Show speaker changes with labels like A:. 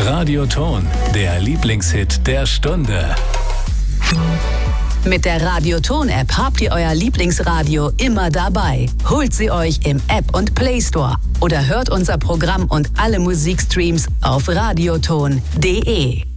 A: Radioton, der Lieblingshit der Stunde.
B: Mit der Radioton-App habt ihr euer Lieblingsradio immer dabei. Holt sie euch im App- und Play Store oder hört unser Programm und alle Musikstreams auf radioton.de.